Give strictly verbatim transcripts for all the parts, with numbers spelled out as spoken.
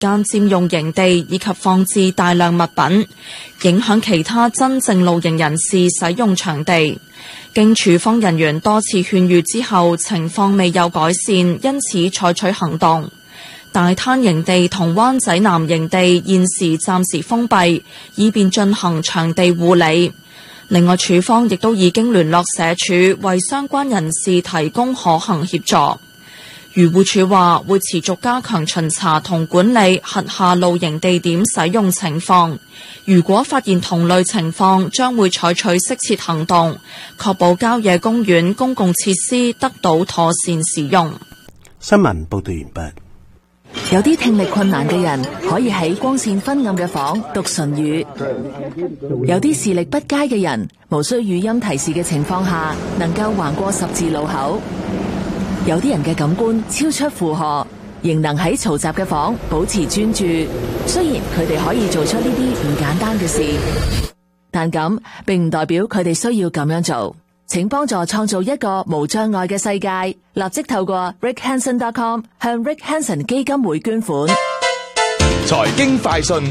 間佔用營地以及放置大量物品，影響其他真正露營人士使用場地。經處方人員多次勸喻之後，情況未有改善，因此採取行動。大灘營地同灣仔南營地現時暫時封閉，以便進行場地護理。另外，處方亦都已經聯絡社署，為相關人士提供可行協助。漁護署話會持續加強巡查同管理轄下露營地點使用情況，如果發現同類情況，將會採取適切行動，確保郊野公園公共設施得到妥善使用。 新聞報道完畢。 有啲聽力困難嘅人可以喺光線昏暗嘅房讀唇語，有啲視力不佳嘅人無需語音提示嘅情況下，能夠橫過十字路口。有啲人嘅感官超出負荷，仍能喺嘈雜嘅房保持專注。雖然佢哋可以做出呢啲唔簡單嘅事，但咁並唔代表佢哋需要咁樣做。請幫助創造一個無障礙嘅世界，立即透過 rick hanson dot com 向 Rick Hanson 基金會捐款。 財經快訊，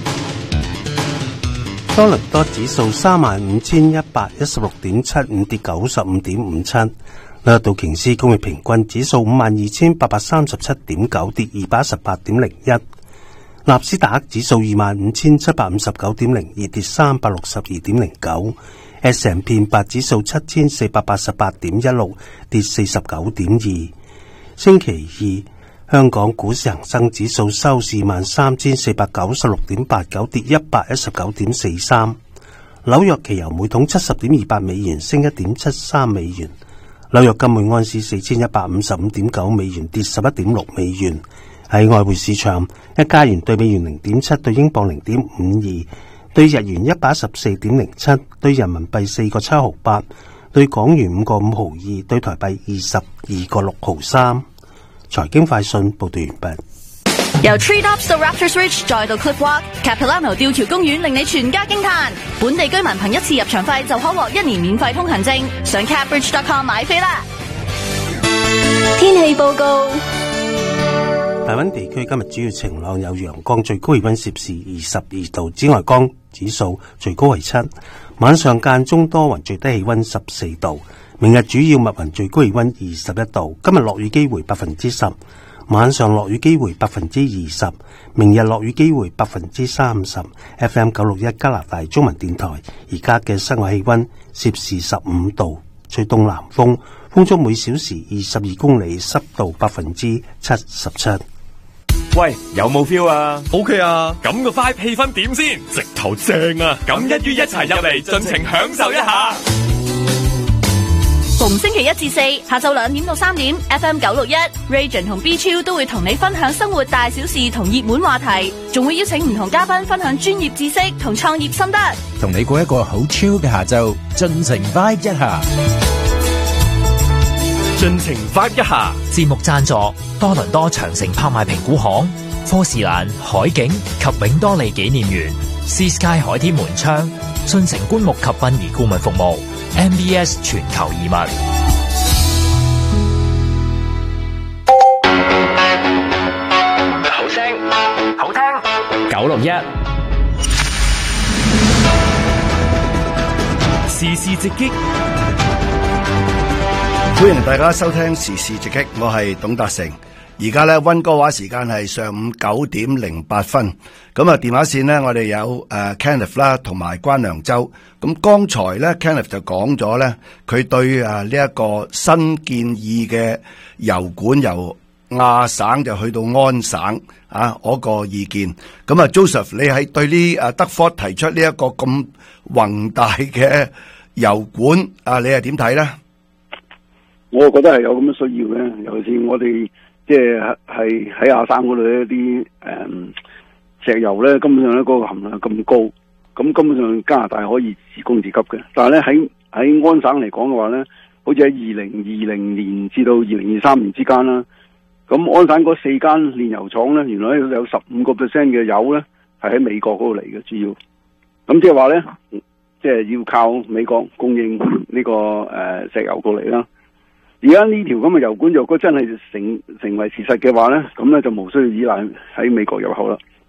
多倫多指數三萬五千一百一十六點七五，跌九十五點五七。呢道瓊斯工業平均指數五萬二千八百三十七點九，跌二百一十八點零一。納斯達克指數二萬五千七百五十九點零二，跌三百六十二點零九。S and P 五百指數七千四百八十八點一六，跌四十九點二。星期二，香港股市恒生指數收市萬三千四百九十六點八九，跌一百一十九點四三。紐約期油每桶七十點二八美元，升一點七三美元。紐約金每安士四千一百五十五點九美元，跌十一點六美元。喺外匯市場，一加元對美元零點七，對英鎊零點五二。對日元一百一十四點零七，對人民幣四個七毫八，對港元五個五毫二，對台幣二十二個六毫三。財經快訊報道完畢。 由 Treetops 到 Raptors Ridge 再到 Cliffwalk，Capilano 吊橋公園令你全家驚嘆。本地居民憑一次入場費就可獲一年免費通行證，上 capridge dot com 買飛啦。天氣報告。 大溫地區今日主要晴朗有陽光，最高氣溫攝氏二十二度，紫外光指數最高係七。晚上間中多雲，最低氣溫十四度。明日主要密雲，最高氣溫二十一度。今日落雨機會百分之十，晚上落雨機會百分之二十。明日落雨機會百分之三十。F M 九六一加拿大中文電台，而家嘅室外氣溫攝氏十五度，吹東南風，風速每小時二十二公里，濕度百分之七十七。 喂，有冇 feel 啊 ？OK 啊， 咁個 vibe 氣氛點先？直頭正啊！咁一於一齊入嚟，盡情享受一下。 逢星期一至四下晝兩點到三點 ，F M 九六一 Region 同 B 超都會同你分享生活大小事同熱門話題，仲會邀請唔同嘉賓分享專業知識同創業心得， 同你過一個好 chill 嘅下晝，盡情 vibe 一下。 盡情 vibe 一下。 節目贊助多倫多長城拍賣評估行、科士蘭海景及永多利紀念園、Sea Sky 海天門窗、信誠棺木及殯儀顧問服務、M B S 全球移民。 好聲好聽九六一時事直擊。 歡迎大家收聽時事直擊，我係董達成。而家咧溫哥華時間係上午九點零八分。咁啊，電話線呢，我哋有誒 Kenneth 啦，同埋關良洲。咁剛才咧 Kenneth 就講咗咧，佢對啊呢一個新建議嘅油管由亞省就去到安省啊嗰個意見。咁啊 Joseph，你喺對呢啊德福提出呢一個咁宏大嘅油管啊，你係點睇咧？ 我覺得係有咁嘅需要嘅，尤其是我哋即係係喺亞省嗰度一啲誒石油咧，根本上咧嗰個含量咁高，咁根本上加拿大可以自供自給嘅。但係咧喺喺安省嚟講嘅話咧，好似喺二零二零年至到二零二三年之間啦，咁安省嗰四間煉油廠咧，原來有十五個 percent 嘅油咧係喺美國嗰度嚟嘅，主要。咁即係話咧，即係要靠美國供應呢個誒石油過嚟啦。而家呢條咁嘅油管，若果真係成成為事實嘅話咧，咁咧就無需要依賴喺美國入口啦。